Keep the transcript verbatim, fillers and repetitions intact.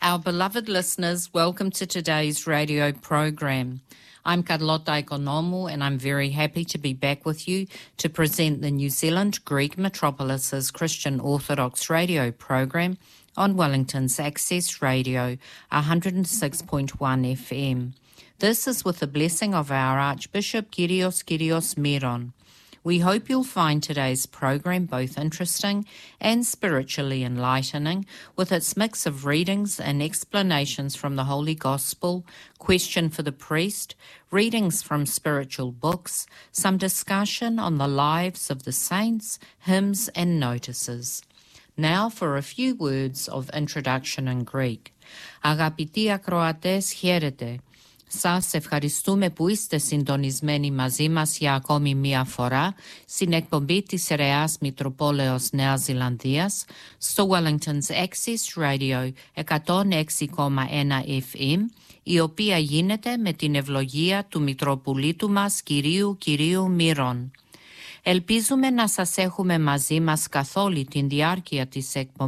Our beloved listeners, welcome to today's radio program. I'm Carlotta Economou, and I'm very happy to be back with you to present the New Zealand Greek Metropolis's Christian Orthodox radio program on Wellington's Access Radio, one hundred six point one F M. This is with the blessing of our Archbishop Kyrios Kyrios Meron. We hope you'll find today's program both interesting and spiritually enlightening, with its mix of readings and explanations from the Holy Gospel, question for the priest, readings from spiritual books, some discussion on the lives of the saints, hymns and notices. Now for a few words of introduction in Greek. Αγαπητοί ακροατές, χαίρετε. Σας ευχαριστούμε που είστε συντονισμένοι μαζί μας για ακόμη μία φορά στην εκπομπή της Ιερέας Μητροπόλεως Νέας Ζηλανδίας στο Wellington's Access Radio εκατόν έξι κόμμα ένα F M, η οποία γίνεται με την ευλογία του Μητροπολίτου μας Κυρίου Κυρίου Μύρων. Ελπίζουμε να σας έχουμε μαζί μας καθ' όλη την διάρκεια της εκπομπής